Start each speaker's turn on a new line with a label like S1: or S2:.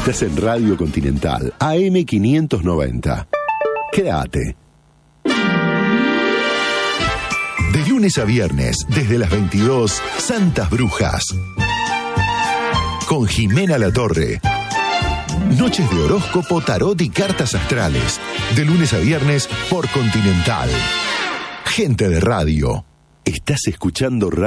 S1: Estás en Radio Continental, AM 590. Quédate. De lunes a viernes, desde las 22, Santas Brujas. Con Jimena Latorre. Noches de horóscopo, tarot y cartas astrales. De lunes a viernes por Continental. Gente de radio. Estás escuchando radio.